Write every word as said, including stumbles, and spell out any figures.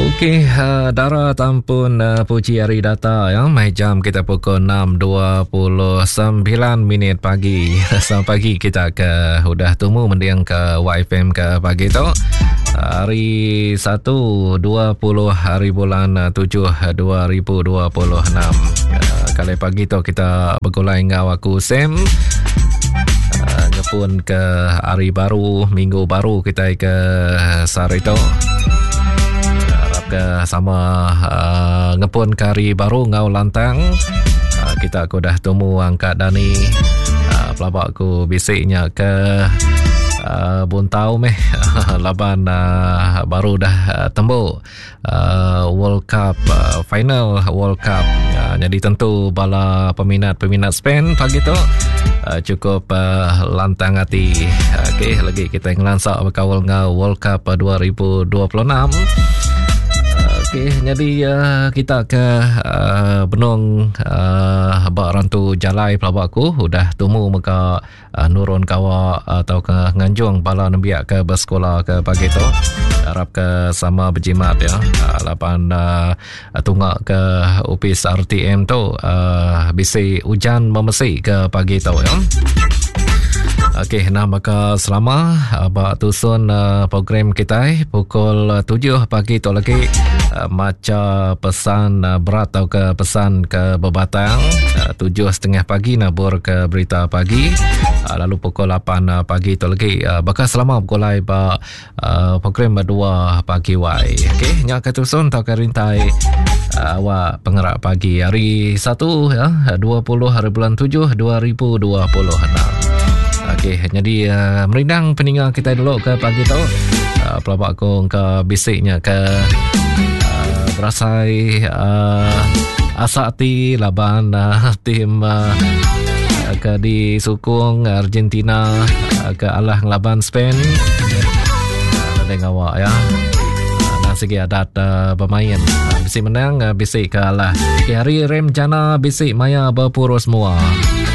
Okey, uh, Dara tampun uh, puji hari data ya. Mai jam kita pukul enam dua puluh sembilan minit pagi. Selamat pagi kita ke udah temu mendiang ke Y F M ke pagi tu. Hari satu dua puluh hari bulan tujuh dua ribu dua puluh enam. Uh, kali pagi tu kita bergulai ngau aku Sam. Uh, ngepun ke hari baru, minggu baru kita ke sehari tu. Ke sama uh, ngepun kari baru ngau lantang uh, kita aku dah temu angkat Dani uh, pelabak aku bisiknya ke uh, buntau meh laban uh, baru dah uh, tembuk uh, World Cup uh, final World Cup uh, jadi tentu bala peminat-peminat Spain pagi tu uh, cukup uh, lantang hati. uh, okay, lagi kita ngelansak berkawal ngau World Cup uh, dua ribu dua puluh enam. Okey, jadi uh, kita ke uh, benung uh, bak rantu jalai pelabak aku udah temu muka uh, nurun kawa atau ke nganjung bala nembiak ke bersekolah ke pagi tu. Harap ke sama berjimat ya. Uh, lapan uh, tunggak ke opis R T M tu uh, bisi hujan memesi ke pagi tu ya. Okey, nah maka selama abak tusun uh, program kita pukul tujuh pagi tu lagi uh, maca pesan uh, berat atau ke pesan ke bebatang uh, tujuh setengah pagi nabur ke berita pagi uh, lalu pukul lapan uh, pagi tu lagi uh, bakal selama bergulai ba uh, program berdua pagi wai. Okey, nyak ke tusun tau ke rintai uh, awak pengerak pagi hari satu ya dua puluh hari bulan tujuh dua ribu dua puluh enam. Okey, jadi uh, merindang peninggal kita dulu ke pagi tu. Uh, pelabak aku ke bisiknya ke uh, berasai uh, asakti laban uh, tim uh, ke di sukung Argentina uh, ke alah ngelaban Spain. Uh, Tengok awak ya. Uh, dan segi adat uh, bermain. Uh, bisik menang, uh, bisik ke alah. Okay, hari rem jana bisik maya berpuru semua.